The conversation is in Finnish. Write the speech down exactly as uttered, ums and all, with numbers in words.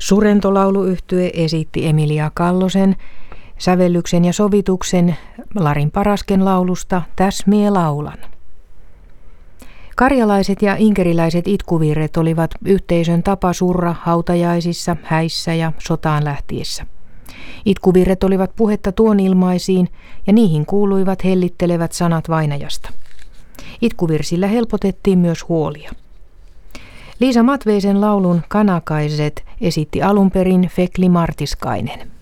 Surentolauluyhtye esitti Emilia Kallosen sävellyksen ja sovituksen Larin Parasken laulusta Täs mie laulan. Karjalaiset ja inkeriläiset itkuvirret olivat yhteisön tapa surra hautajaisissa, häissä ja sotaan lähtiessä. Itkuvirret olivat puhetta tuonilmaisiin ja niihin kuuluivat hellittelevät sanat vainajasta. Itkuvirsillä helpotettiin myös huolia. Liisa Matveisen laulun Kanakaiset esitti alun perin Fekli Martiskainen.